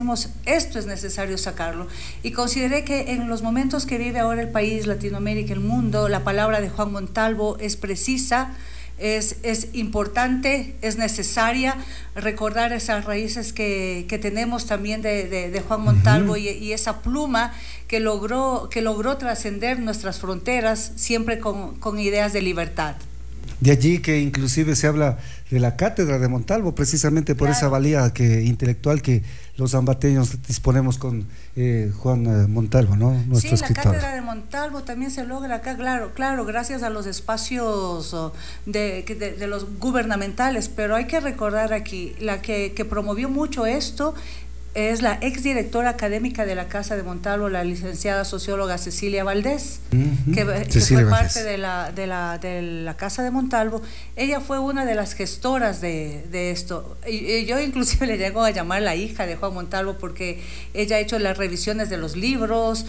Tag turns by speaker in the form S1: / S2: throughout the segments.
S1: esto es necesario sacarlo. Y consideré que en los momentos que vive ahora el país, Latinoamérica, el mundo, la palabra de Juan Montalvo es precisa, es importante, es necesaria recordar esas raíces que tenemos también de Juan Montalvo y esa pluma que logró trascender nuestras fronteras siempre con ideas de libertad.
S2: De allí que inclusive se habla de la cátedra de Montalvo, precisamente por esa valía intelectual que los ambateños disponemos con Juan Montalvo, ¿no? Nuestro escritor.
S1: La cátedra de Montalvo también se logra acá, claro, gracias a los espacios de los gubernamentales, pero hay que recordar aquí, la que promovió mucho esto es la exdirectora académica de la Casa de Montalvo, la licenciada socióloga Cecilia Valdés, que fue parte de la Casa de Montalvo. Ella fue una de las gestoras de esto. Y yo inclusive le llego a llamar la hija de Juan Montalvo porque ella ha hecho las revisiones de los libros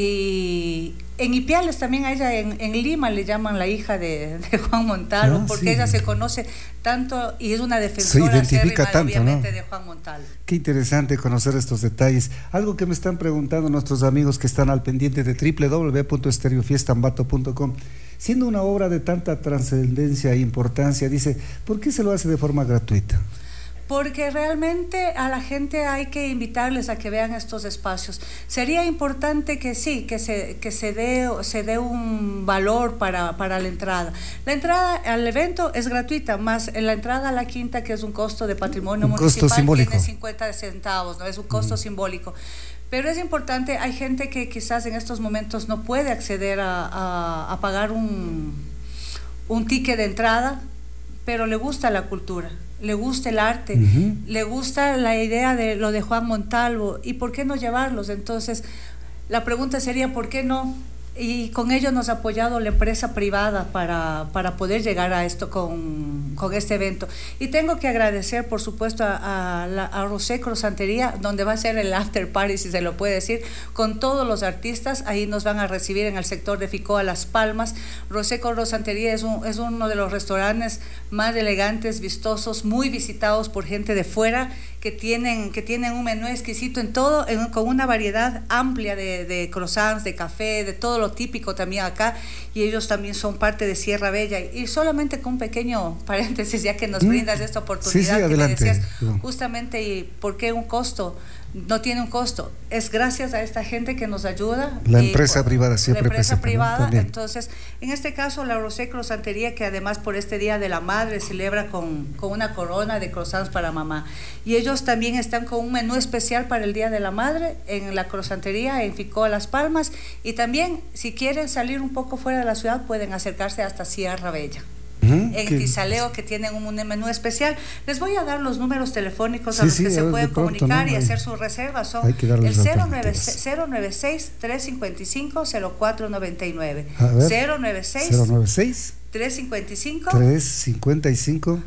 S1: y en Ipiales también a ella, en Lima le llaman la hija de Juan Montalvo, porque ella se conoce tanto y es una defensora acérrima, obviamente, de Juan Montalvo.
S2: Qué interesante conocer estos detalles. Algo que me están preguntando nuestros amigos que están al pendiente de www.estereofiestambato.com. Siendo una obra de tanta trascendencia e importancia, dice, ¿por qué se lo hace de forma gratuita?
S1: Porque realmente a la gente hay que invitarles a que vean estos espacios. Sería importante que sí, que se dé un valor para la entrada. La entrada al evento es gratuita, más la entrada a la quinta, que es un costo de patrimonio municipal, tiene 50 centavos, ¿no? Es un costo simbólico. Pero es importante, hay gente que quizás en estos momentos no puede acceder a pagar un ticket de entrada, pero le gusta la cultura, le gusta el arte, le gusta la idea de lo de Juan Montalvo, y ¿por qué no llevarlos? Entonces, la pregunta sería, ¿por qué no? Y con ello nos ha apoyado la empresa privada para poder llegar a esto con este evento. Y tengo que agradecer, por supuesto, a Rosé Crosantería, donde va a ser el after party, si se lo puede decir, con todos los artistas. Ahí nos van a recibir en el sector de Ficoa Las Palmas. Rosé Crosantería es uno de los restaurantes más elegantes, vistosos, muy visitados por gente de fuera, que tienen un menú exquisito en todo, con una variedad amplia de croissants, de café, de todo lo típico también acá, y ellos también son parte de Sierra Bella. Y solamente con un pequeño paréntesis, ya que nos brindas esta oportunidad, que adelante, me decías justamente, ¿y por qué un costo? No tiene un costo, es gracias a esta gente que nos ayuda.
S2: La empresa privada siempre presenta.
S1: La empresa privada, ¿no? Entonces, en este caso, la Rosé Crosantería, que además por este Día de la Madre celebra con una corona de croissants para mamá. Y ellos también están con un menú especial para el Día de la Madre en la Crosantería, en Ficoa Las Palmas. Y también, si quieren salir un poco fuera de la ciudad, pueden acercarse hasta Sierra Bella. En Tizaleo, que tienen un menú especial. Les voy a dar los números telefónicos a los que se pueden comunicar y hacer sus reservas. Son el 096-355-0499.
S2: 096-355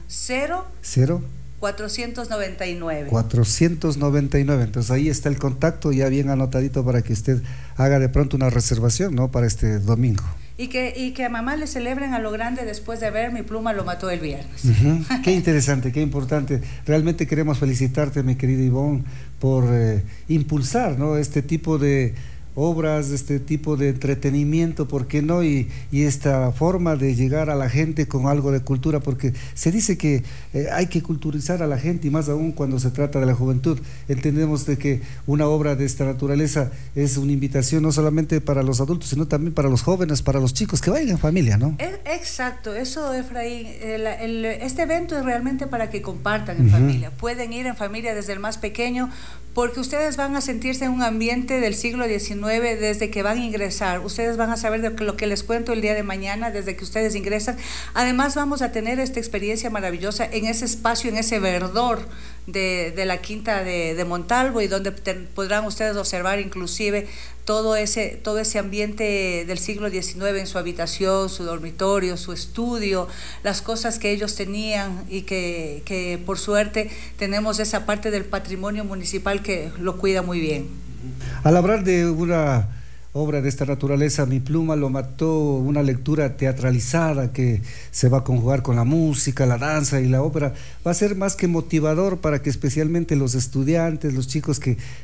S2: 499. Entonces ahí está el contacto ya bien anotadito para que usted haga de pronto una reservación, ¿no? Para este domingo.
S1: Y que a mamá le celebren a lo grande después de ver Mi Pluma lo mató el viernes.
S2: Qué interesante, qué importante. Realmente queremos felicitarte, mi querida Ivonne, por impulsar, ¿no? Este tipo de obras, este tipo de entretenimiento, ¿por qué no? Y esta forma de llegar a la gente con algo de cultura, porque se dice que hay que culturizar a la gente, y más aún cuando se trata de la juventud. Entendemos de que una obra de esta naturaleza es una invitación no solamente para los adultos, sino también para los jóvenes, para los chicos, que vayan en familia, ¿no?
S1: Exacto, eso, Efraín, este evento es realmente para que compartan en familia. Pueden ir en familia desde el más pequeño, porque ustedes van a sentirse en un ambiente del siglo XIX desde que van a ingresar. Ustedes van a saber de lo que les cuento el día de mañana desde que ustedes ingresan. Además, vamos a tener esta experiencia maravillosa en ese espacio, en ese verdor de la Quinta de Montalvo, y donde podrán ustedes observar inclusive todo ese ambiente del siglo XIX en su habitación, su dormitorio, su estudio, las cosas que ellos tenían, y que por suerte tenemos esa parte del patrimonio municipal que lo cuida muy bien.
S2: Al hablar de una obra de esta naturaleza, Mi pluma lo mató, una lectura teatralizada que se va a conjugar con la música, la danza y la ópera, va a ser más que motivador para que especialmente los estudiantes, los chicos que